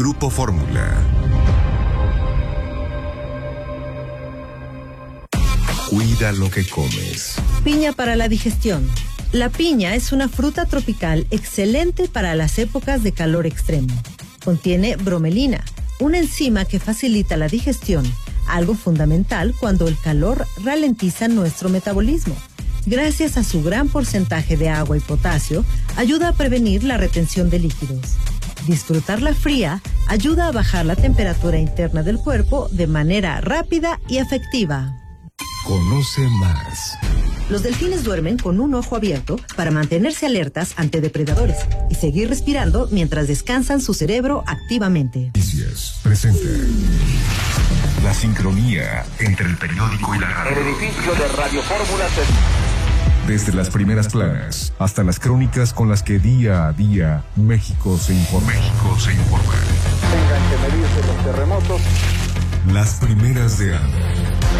Grupo Fórmula. Cuida lo que comes. Piña para la digestión. La piña es una fruta tropical excelente para las épocas de calor extremo. Contiene bromelina, una enzima que facilita la digestión, algo fundamental cuando el calor ralentiza nuestro metabolismo. Gracias a su gran porcentaje de agua y potasio, ayuda a prevenir la retención de líquidos. Disfrutarla fría ayuda a bajar la temperatura interna del cuerpo de manera rápida y efectiva. Conoce más. Los delfines duermen con un ojo abierto para mantenerse alertas ante depredadores y seguir respirando mientras descansan su cerebro activamente. Noticias presenta la sincronía entre el periódico y la radio. El edificio de Radio Fórmula Desde las primeras planas hasta las crónicas con las que día a día México se informa. tengan que medirse los terremotos. Las primeras de ANDA.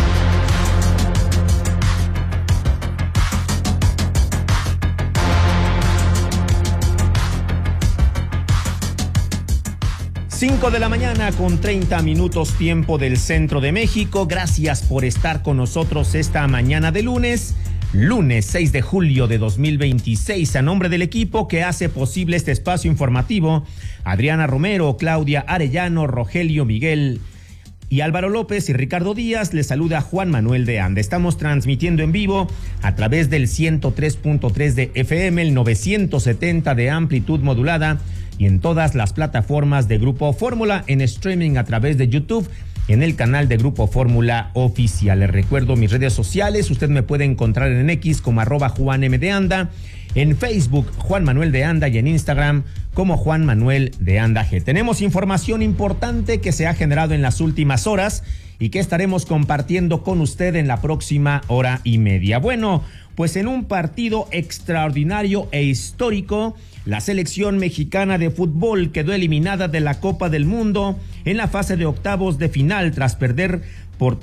Cinco de la mañana con 30 minutos tiempo del centro de México. Gracias por estar con nosotros esta mañana de lunes 6 de julio de 2026. A nombre del equipo que hace posible este espacio informativo, Adriana Romero, Claudia Arellano, Rogelio Miguel y Álvaro López y Ricardo Díaz, les saluda Juan Manuel de Anda. Estamos transmitiendo en vivo a través del 103.3 de FM, el 970 de amplitud modulada y en todas las plataformas de Grupo Fórmula, en streaming a través de YouTube, en el canal de Grupo Fórmula Oficial. Les recuerdo mis redes sociales, usted me puede encontrar en X como @JuanM_de_Anda, en Facebook Juan Manuel de Anda y en Instagram como Juan Manuel de Anda G. Tenemos información importante que se ha generado en las últimas horas y que estaremos compartiendo con usted en la próxima hora y media. Bueno, pues en un partido extraordinario e histórico, la selección mexicana de fútbol quedó eliminada de la Copa del Mundo en la fase de octavos de final tras perder por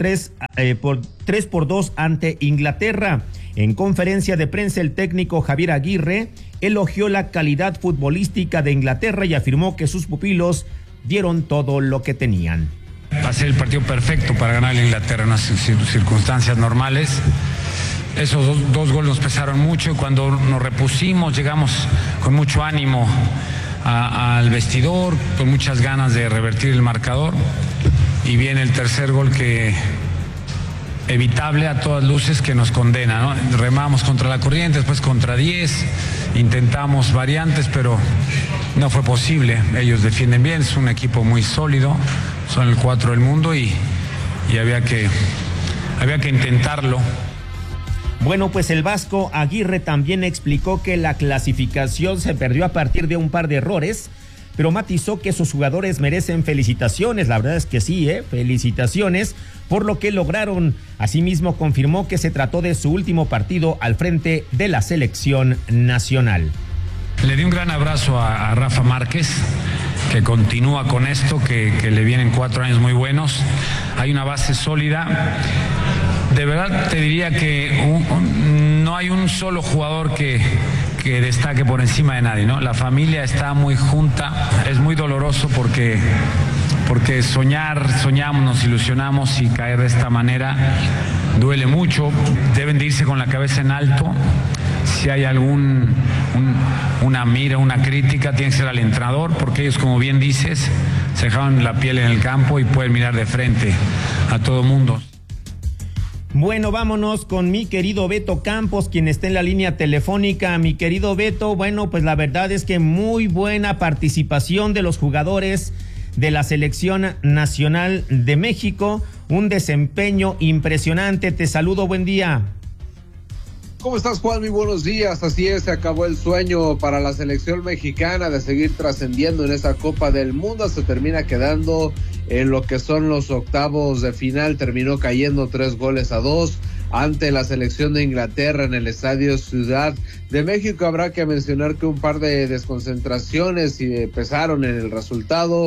3-2 ante Inglaterra. En conferencia de prensa, el técnico Javier Aguirre elogió la calidad futbolística de Inglaterra y afirmó que sus pupilos dieron todo lo que tenían. Va a ser el partido perfecto para ganar a Inglaterra en unas circunstancias normales. Esos dos goles nos pesaron mucho y cuando nos repusimos llegamos con mucho ánimo al vestidor, con muchas ganas de revertir el marcador y viene el tercer gol que evitable a todas luces que nos condena, ¿no? Remamos contra la corriente, después contra 10, intentamos variantes pero no fue posible. Ellos defienden bien, es un equipo muy sólido, son el 4 del mundo y había que intentarlo. Bueno, pues el vasco Aguirre también explicó que la clasificación se perdió a partir de un par de errores, pero matizó que sus jugadores merecen felicitaciones. La verdad es que sí, felicitaciones por lo que lograron. Asimismo, confirmó que se trató de su último partido al frente de la selección nacional. Le di un gran abrazo a Rafa Márquez, que continúa con esto, que le vienen 4 años muy buenos. Hay una base sólida. De verdad te diría que no hay un solo jugador que destaque por encima de nadie, ¿no? La familia está muy junta, es muy doloroso porque soñamos, nos ilusionamos y caer de esta manera duele mucho. Deben de irse con la cabeza en alto. Si hay una mira, una crítica, tiene que ser al entrenador, porque ellos, como bien dices, se dejaron la piel en el campo y pueden mirar de frente a todo mundo. Bueno, vámonos con mi querido Beto Campos, quien está en la línea telefónica. Mi querido Beto, bueno, pues la verdad es que muy buena participación de los jugadores de la Selección Nacional de México, un desempeño impresionante. Te saludo, buen día. ¿Cómo estás, Juan? Muy buenos días. Así es, se acabó el sueño para la selección mexicana de seguir trascendiendo en esta Copa del Mundo. Se termina quedando en lo que son los octavos de final. Terminó cayendo 3-2 ante la selección de Inglaterra en el Estadio Ciudad de México. Habrá que mencionar que un par de desconcentraciones pesaron en el resultado.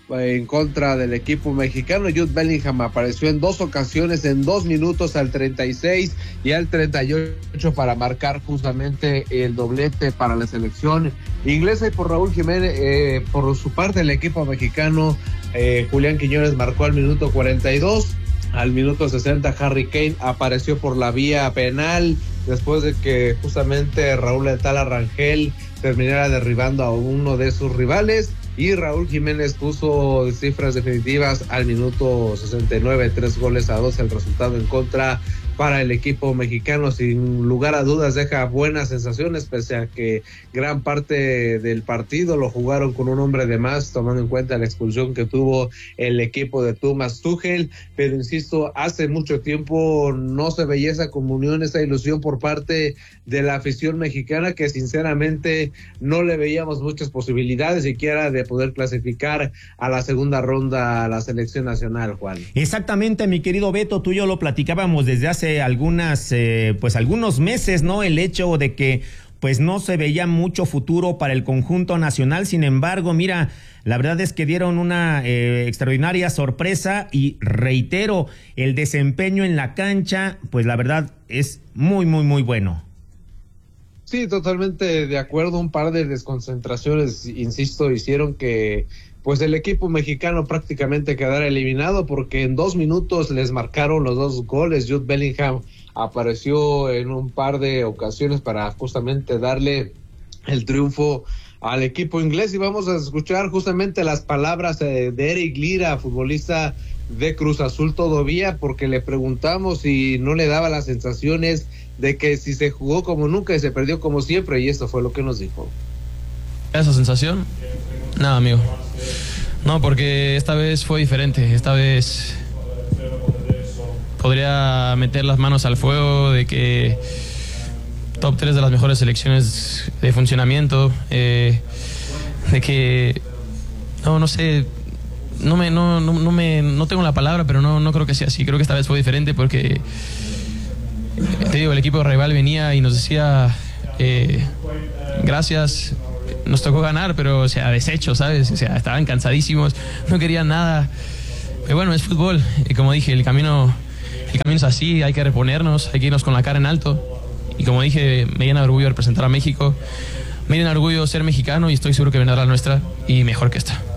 en contra del equipo mexicano. Jude Bellingham apareció en 2 ocasiones, en 2 minutos, al 36 y al 38, para marcar justamente el doblete para la selección inglesa. Y por Raúl Jiménez, por su parte, el equipo mexicano, Julián Quiñones marcó al minuto 42. Al minuto 60, Harry Kane apareció por la vía penal después de que justamente Raúl El Tala Rangel terminara derribando a uno de sus rivales, y Raúl Jiménez puso cifras definitivas al minuto 69, 3-2 el resultado en contra para el equipo mexicano. Sin lugar a dudas deja buenas sensaciones, pese a que gran parte del partido lo jugaron con un hombre de más, tomando en cuenta la expulsión que tuvo el equipo de Thomas Tuchel. Pero insisto, hace mucho tiempo no se veía esa comunión, esa ilusión por parte de la afición mexicana, que sinceramente no le veíamos muchas posibilidades siquiera de poder clasificar a la segunda ronda a la selección nacional, Juan. Exactamente, mi querido Beto, tú y yo lo platicábamos desde hace algunos meses, ¿no? El hecho de que pues no se veía mucho futuro para el conjunto nacional. Sin embargo, mira, la verdad es que dieron una extraordinaria sorpresa, y reitero, el desempeño en la cancha, pues la verdad es muy, muy, muy bueno. Sí, totalmente de acuerdo. Un par de desconcentraciones, insisto, hicieron que pues el equipo mexicano prácticamente quedara eliminado, porque en 2 minutos les marcaron los 2 goles. Jude Bellingham apareció en un par de ocasiones para justamente darle el triunfo al equipo inglés. Y vamos a escuchar justamente las palabras de Eric Lira, futbolista de Cruz Azul todavía, porque le preguntamos si no le daba las sensaciones de que si se jugó como nunca y se perdió como siempre, y esto fue lo que nos dijo. ¿Esa sensación? Nada, amigo. No, porque esta vez fue diferente. Esta vez podría meter las manos al fuego de que top 3 de las mejores selecciones de funcionamiento, de que no sé, no tengo la palabra, pero no creo que sea así. Creo que esta vez fue diferente porque te digo, el equipo rival venía y nos decía gracias, nos tocó ganar, pero o sea, deshecho, ¿sabes? O sea, estaban cansadísimos, no querían nada. Pero bueno, es fútbol, y como dije, el camino es así, hay que reponernos, hay que irnos con la cara en alto. Y como dije, me llena de orgullo representar a México, me llena de orgullo ser mexicano, y estoy seguro que vendrá la nuestra y mejor que esta.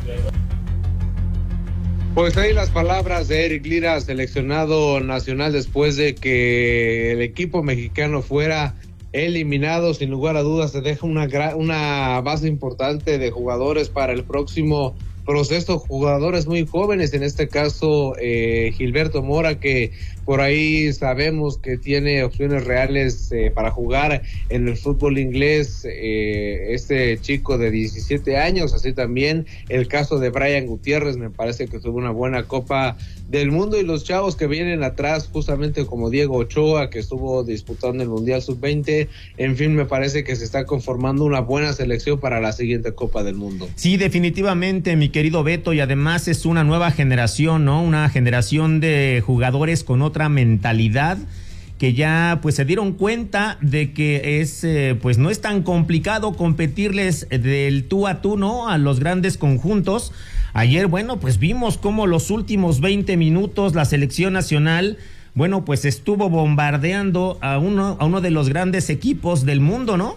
Pues ahí las palabras de Eric Lira, seleccionado nacional, después de que el equipo mexicano fuera eliminado. Sin lugar a dudas se deja una base importante de jugadores para el próximo proceso, jugadores muy jóvenes, en este caso Gilberto Mora, que por ahí sabemos que tiene opciones reales para jugar en el fútbol inglés, este chico de 17 años, así también el caso de Brian Gutiérrez, me parece que tuvo una buena Copa del Mundo, y los chavos que vienen atrás, justamente como Diego Ochoa, que estuvo disputando el Mundial Sub-20, en fin, me parece que se está conformando una buena selección para la siguiente Copa del Mundo. Sí, definitivamente, mi querido Beto, y además es una nueva generación, ¿no? Una generación de jugadores con otra mentalidad, que ya pues se dieron cuenta de que es pues no es tan complicado competirles del tú a tú, ¿no? A los grandes conjuntos. Ayer, bueno, pues vimos cómo los últimos 20 minutos la selección nacional, bueno, pues estuvo bombardeando a uno de los grandes equipos del mundo, ¿no?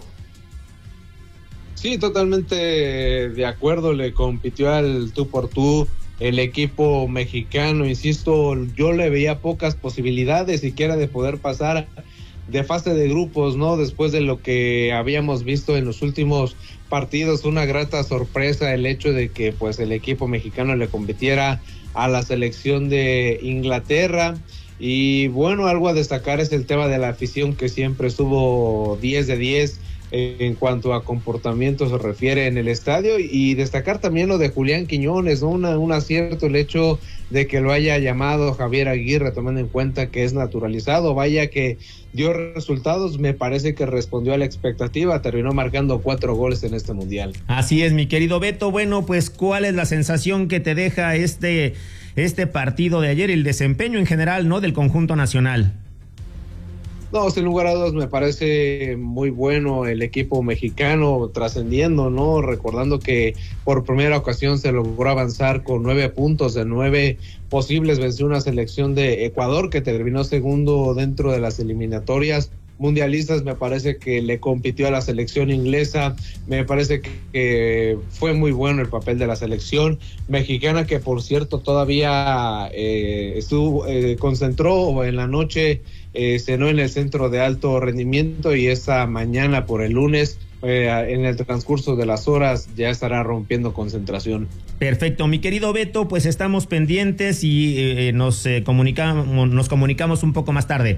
Sí, totalmente de acuerdo, le compitió al tú por tú el equipo mexicano. Insisto, yo le veía pocas posibilidades siquiera de poder pasar de fase de grupos, ¿no? Después de lo que habíamos visto en los últimos partidos, una grata sorpresa el hecho de que pues el equipo mexicano le compitiera a la selección de Inglaterra. Y bueno, algo a destacar es el tema de la afición, que siempre estuvo 10 de 10 en cuanto a comportamiento se refiere en el estadio, y destacar también lo de Julián Quiñones, ¿no? Un acierto el hecho de que lo haya llamado Javier Aguirre, tomando en cuenta que es naturalizado. Vaya que dio resultados, me parece que respondió a la expectativa, terminó marcando 4 goles en este mundial. Así es, mi querido Beto. Bueno, pues ¿cuál es la sensación que te deja este partido de ayer, el desempeño en general, ¿no? Del conjunto nacional? No, sin lugar a dudas me parece muy bueno el equipo mexicano trascendiendo, ¿no? Recordando que por primera ocasión se logró avanzar con 9 puntos de 9 posibles, venció una selección de Ecuador que terminó segundo dentro de las eliminatorias mundialistas. Me parece que le compitió a la selección inglesa, me parece que fue muy bueno el papel de la selección mexicana, que por cierto todavía concentró en la noche, cenó en el centro de alto rendimiento y esta mañana por el lunes, en el transcurso de las horas, ya estará rompiendo concentración. Perfecto, mi querido Beto, pues estamos pendientes y nos comunicamos un poco más tarde.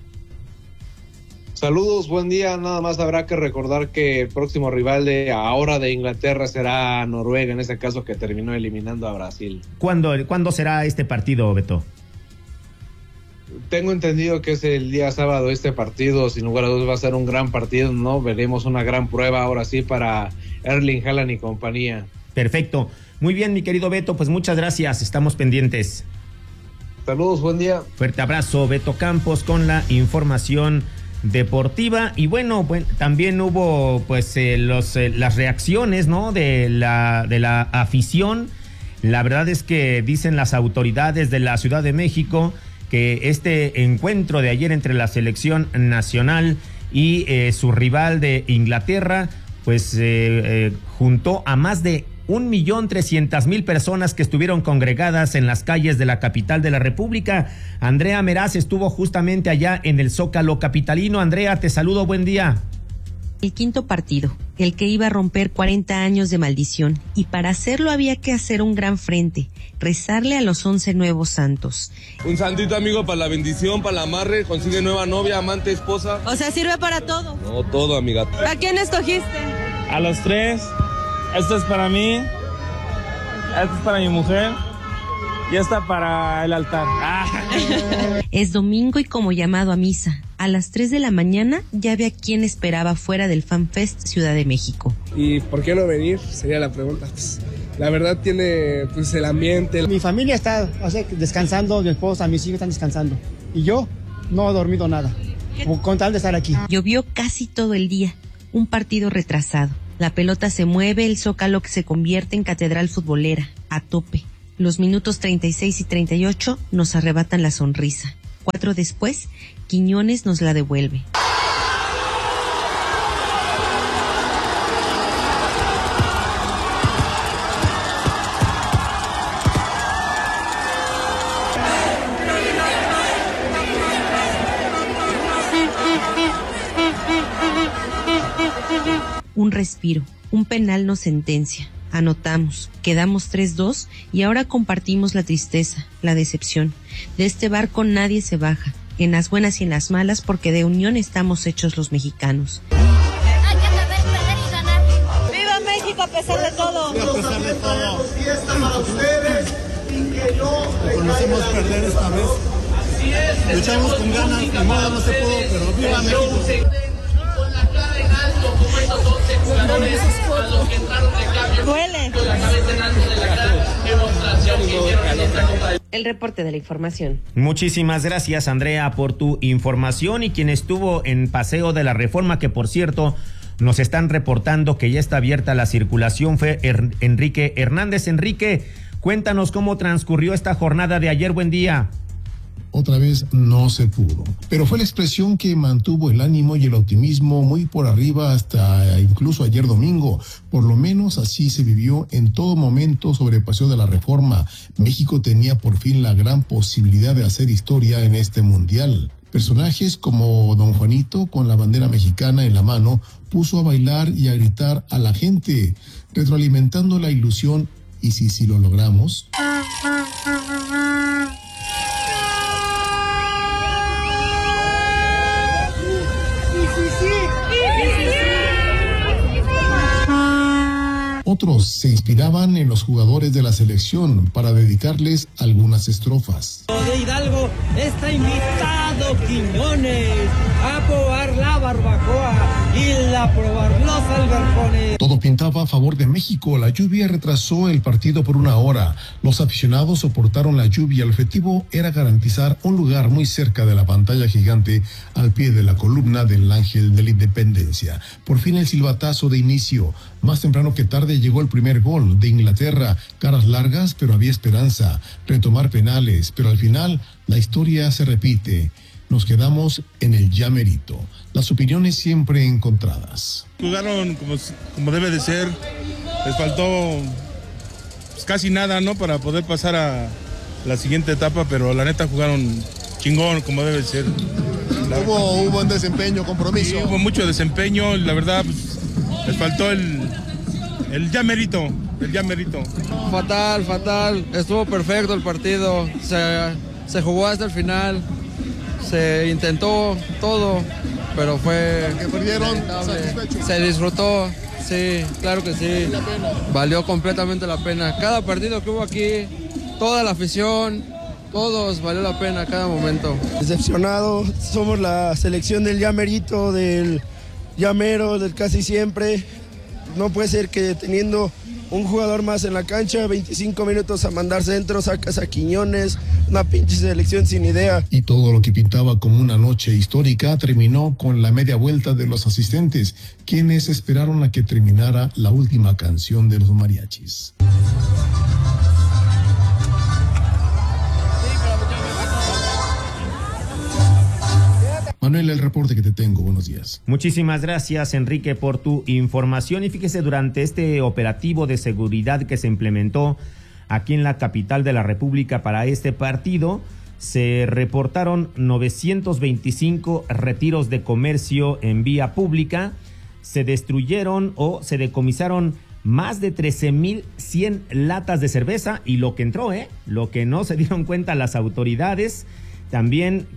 Saludos, buen día. Nada más habrá que recordar que el próximo rival de Inglaterra será Noruega, en ese caso que terminó eliminando a Brasil. ¿Cuándo será este partido, Beto? Tengo entendido que es el día sábado este partido, sin lugar a dudas va a ser un gran partido, ¿no? Veremos una gran prueba ahora sí para Erling Haaland y compañía. Perfecto. Muy bien, mi querido Beto, pues muchas gracias, estamos pendientes. Saludos, buen día. Fuerte abrazo, Beto Campos, con la información deportiva. Y bueno, también hubo pues las reacciones, ¿no? de la afición. La verdad es que dicen las autoridades de la Ciudad de México que este encuentro de ayer entre la selección nacional y su rival de Inglaterra pues juntó a más de 1,300,000 personas que estuvieron congregadas en las calles de la capital de la República. Andrea Meraz estuvo justamente allá en el Zócalo capitalino. Andrea, te saludo, buen día. El quinto partido, el que iba a romper 40 años de maldición, y para hacerlo había que hacer un gran frente, rezarle a los 11 nuevos santos. Un santito, amigo, para la bendición, para el amarre, consigue nueva novia, amante, esposa. O sea, ¿sirve para todo? No, todo, amiga. ¿A quién escogiste? A los 3. Esta es para mí, esta es para mi mujer y esta para el altar. Es domingo y como llamado a misa, a las 3 de la mañana ya había quien esperaba fuera del FanFest Ciudad de México. ¿Y por qué no venir? Sería la pregunta. Pues, la verdad tiene pues el ambiente. Mi familia está descansando, mi esposa, mis hijos están descansando y yo no he dormido nada, con tal de estar aquí. Llovió casi todo el día, un partido retrasado. La pelota se mueve, el Zócalo que se convierte en catedral futbolera, a tope. Los minutos 36 y 38 nos arrebatan la sonrisa. 4 después, Quiñones nos la devuelve. Un respiro, un penal nos sentencia, anotamos, quedamos 3-2 y ahora compartimos la tristeza, la decepción. De este barco nadie se baja, en las buenas y en las malas, porque de unión estamos hechos los mexicanos. Hay que saber perder y ganar. ¡Viva México a pesar de todo! Sí, a pesar de todo. Fiesta para ustedes y que no conocemos perder esta vez. Luchamos con ganas, ni modo no se pudo, pero viva México. Con la cara en alto, como estos 11 jugadores a los que entraron de cambio. Duele. Con la cabeza en alto de la gran demostración que hicieron en esta Copa. El reporte de la información. Muchísimas gracias, Andrea, por tu información. Y quien estuvo en Paseo de la Reforma, que por cierto nos están reportando que ya está abierta la circulación, fue Enrique Hernández. Enrique, cuéntanos cómo transcurrió esta jornada de ayer. Buen día. Otra vez no se pudo, pero fue la expresión que mantuvo el ánimo y el optimismo muy por arriba hasta incluso ayer domingo. Por lo menos así se vivió en todo momento sobre Paseo de la Reforma. México tenía por fin la gran posibilidad de hacer historia en este mundial. Personajes como Don Juanito, con la bandera mexicana en la mano, puso a bailar y a gritar a la gente, retroalimentando la ilusión. ¿Y si lo logramos? Otros se inspiraban en los jugadores de la selección para dedicarles algunas estrofas. De Hidalgo está invitado Quiñones a probar la barbacoa y la probar los albercones. Todo pintaba a favor de México. La lluvia retrasó el partido por 1 hora. Los aficionados soportaron la lluvia. El objetivo era garantizar un lugar muy cerca de la pantalla gigante al pie de la columna del Ángel de la Independencia. Por fin el silbatazo de inicio. Más temprano que tarde llegó el primer gol de Inglaterra. Caras largas, pero había esperanza. Retomar penales, pero al final la historia se repite. Nos quedamos en el ya merito. Las opiniones siempre encontradas. Jugaron como debe de ser. Les faltó pues, casi nada, ¿no? Para poder pasar a la siguiente etapa, pero la neta jugaron chingón, como debe de ser. Hubo buen desempeño, compromiso. Sí, hubo mucho desempeño, la verdad, pues, les faltó el ya merito, el ya merito. Fatal. Estuvo perfecto el partido. Se jugó hasta el final. Se intentó todo, pero fue... Que perdieron, satisfechos. Se disfrutó, sí, claro que sí. Valió completamente la pena. Cada partido que hubo aquí, toda la afición, todos, valió la pena cada momento. Decepcionado, somos la selección del llamerito, del llamero, del casi siempre. No puede ser que teniendo un jugador más en la cancha, 25 minutos a mandar centro, sacas a Quiñones, una pinche selección sin idea. Y todo lo que pintaba como una noche histórica terminó con la media vuelta de los asistentes, quienes esperaron a que terminara la última canción de los mariachis. Manuel, el reporte que te tengo. Buenos días. Muchísimas gracias, Enrique, por tu información. Y fíjese, durante este operativo de seguridad que se implementó aquí en la capital de la República para este partido, se reportaron 925 retiros de comercio en vía pública, se destruyeron o se decomisaron más de 13,100 latas de cerveza y lo que entró, lo que no se dieron cuenta las autoridades, también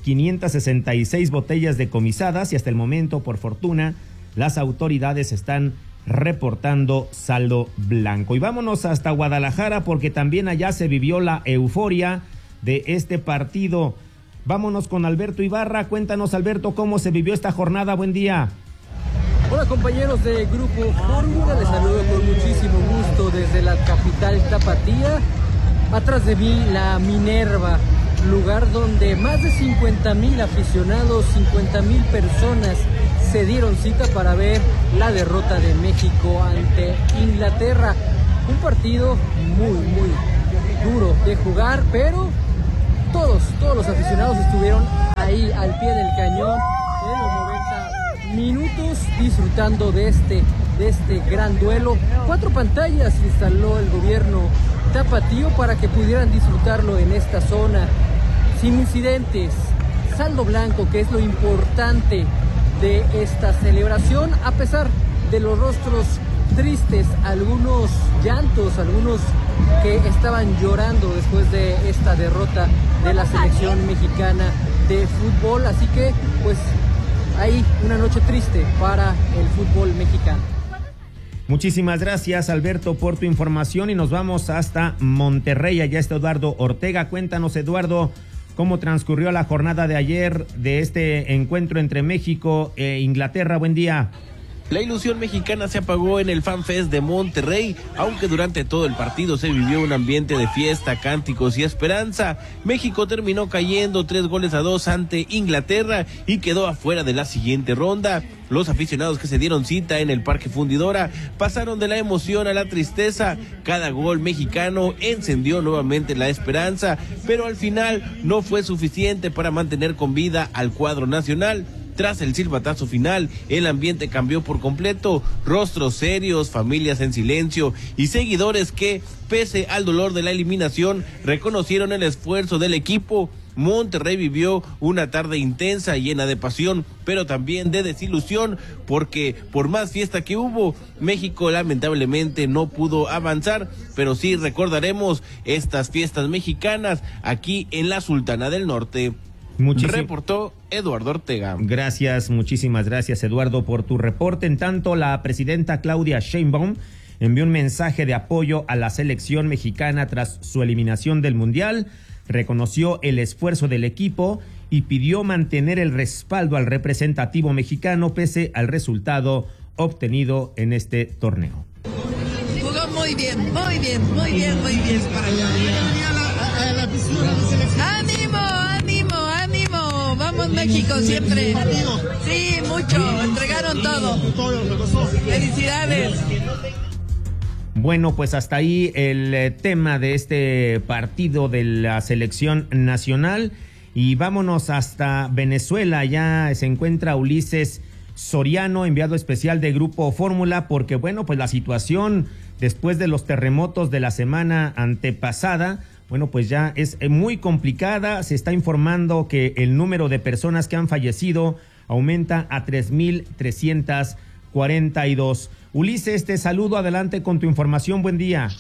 566 botellas decomisadas y hasta el momento, por fortuna, las autoridades están reportando saldo blanco. Y vámonos hasta Guadalajara porque también allá se vivió la euforia de este partido. Vámonos con Alberto Ibarra. Cuéntanos, Alberto, cómo se vivió esta jornada. Buen día. Hola compañeros de Grupo Fórmula, les saludo con muchísimo gusto desde la capital tapatía. Atrás de mí la Minerva, lugar donde más de 50,000 aficionados, 50,000 personas se dieron cita para ver la derrota de México ante Inglaterra. Un partido muy duro de jugar, pero todos los aficionados estuvieron ahí al pie del cañón en los 90 minutos disfrutando de este gran duelo. 4 pantallas instaló el gobierno tapatío para que pudieran disfrutarlo en esta zona sin incidentes, saldo blanco, que es lo importante de esta celebración, a pesar de los rostros tristes, algunos llantos, algunos que estaban llorando después de esta derrota de la selección mexicana de fútbol, así que pues hay una noche triste para el fútbol mexicano. Muchísimas gracias, Alberto, por tu información y nos vamos hasta Monterrey. Allá está Eduardo Ortega. Cuéntanos, Eduardo, cómo transcurrió la jornada de ayer de este encuentro entre México e Inglaterra. Buen día. La ilusión mexicana se apagó en el FanFest de Monterrey, aunque durante todo el partido se vivió un ambiente de fiesta, cánticos y esperanza. México terminó cayendo 3-2 ante Inglaterra y quedó afuera de la siguiente ronda. Los aficionados que se dieron cita en el Parque Fundidora pasaron de la emoción a la tristeza. Cada gol mexicano encendió nuevamente la esperanza, pero al final no fue suficiente para mantener con vida al cuadro nacional. Tras el silbatazo final, el ambiente cambió por completo, rostros serios, familias en silencio y seguidores que, pese al dolor de la eliminación, reconocieron el esfuerzo del equipo. Monterrey vivió una tarde intensa, llena de pasión, pero también de desilusión, porque por más fiesta que hubo, México lamentablemente no pudo avanzar, pero sí recordaremos estas fiestas mexicanas aquí en la Sultana del Norte. Reportó Eduardo Ortega. Gracias, muchísimas gracias, Eduardo, por tu reporte. En tanto, la presidenta Claudia Sheinbaum envió un mensaje de apoyo a la selección mexicana tras su eliminación del Mundial. Reconoció el esfuerzo del equipo y pidió mantener el respaldo al representativo mexicano pese al resultado obtenido en este torneo. Jugó muy bien, muy bien, muy bien, muy bien. ¡Ánimo, ánimo, ánimo! ¡Vamos México siempre! Sí, mucho, entregaron todo. ¡Felicidades! Bueno, pues hasta ahí el tema de este partido de la selección nacional. Y vámonos hasta Venezuela. Ya se encuentra Ulises Soriano, enviado especial de Grupo Fórmula, porque bueno, pues la situación después de los terremotos de la semana antepasada, bueno, pues ya es muy complicada. Se está informando que el número de personas que han fallecido aumenta a 3,342. Ulises, te saludo, adelante con tu información, buen día.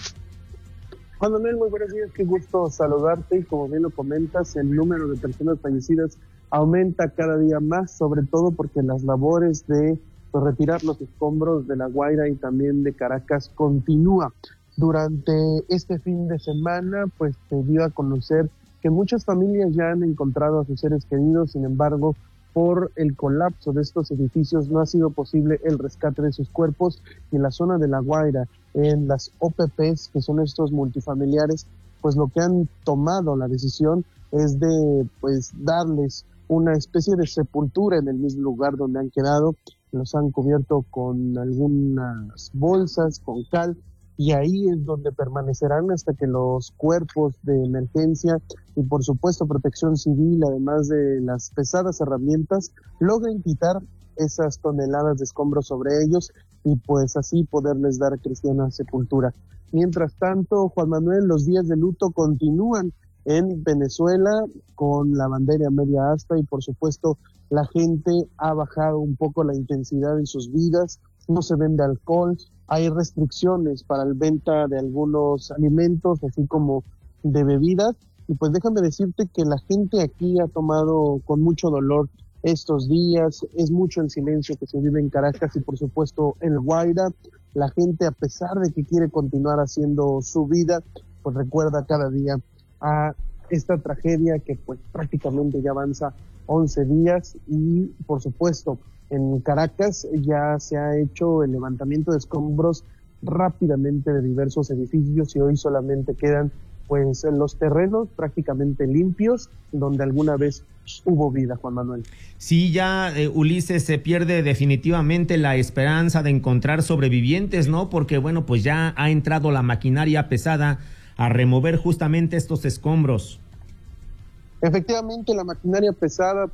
Juan Manuel, muy buenos días, qué gusto saludarte, y como bien lo comentas, el número de personas fallecidas aumenta cada día más, sobre todo porque las labores de retirar los escombros de La Guaira y también de Caracas continúa. Durante este fin de semana, pues se dio a conocer que muchas familias ya han encontrado a sus seres queridos, sin embargo, por el colapso de estos edificios no ha sido posible el rescate de sus cuerpos, y en la zona de La Guaira, en las OPPs, que son estos multifamiliares, pues lo que han tomado la decisión es de pues darles una especie de sepultura en el mismo lugar donde han quedado. Los han cubierto con algunas bolsas, con cal, y ahí es donde permanecerán hasta que los cuerpos de emergencia y por supuesto Protección Civil, además de las pesadas herramientas, logren quitar esas toneladas de escombros sobre ellos y pues así poderles dar cristiana sepultura. Mientras tanto, Juan Manuel, los días de luto continúan en Venezuela con la bandera media asta, y por supuesto la gente ha bajado un poco la intensidad en sus vidas, no se vende alcohol, hay restricciones para la venta de algunos alimentos, así como de bebidas, y pues déjame decirte que la gente aquí ha tomado con mucho dolor estos días, es mucho el silencio que se vive en Caracas y por supuesto en La Guaira. La gente, a pesar de que quiere continuar haciendo su vida, pues recuerda cada día a esta tragedia que pues prácticamente ya avanza 11 días, y por supuesto en Caracas ya se ha hecho el levantamiento de escombros rápidamente de diversos edificios, y hoy solamente quedan pues los terrenos prácticamente limpios donde alguna vez hubo vida, Juan Manuel. Sí, ya Ulises, se pierde definitivamente la esperanza de encontrar sobrevivientes, ¿no? Porque bueno, pues ya ha entrado la maquinaria pesada a remover justamente estos escombros. Efectivamente, la maquinaria pesada